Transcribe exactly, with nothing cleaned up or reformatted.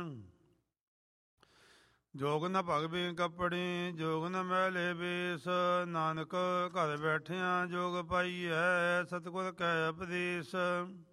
ਜੋਗ ਨ ਭਗਵੀ ਕੱਪੜੀ ਜੋਗ ਨ ਮੈਲੇ ਬੇਸ, ਨਾਨਕ ਘਰ ਬੈਠਿਆਂ ਜੋਗ ਪਾਈਐ ਸਤਿਗੁਰ ਕੈ ਉਪਦੇਸ।